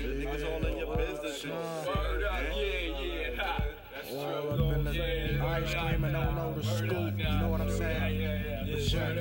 Niggas all in your business. Word up, yeah. That's true. All up in the ice cream and don't know the scoop. You know what I'm saying? Yeah.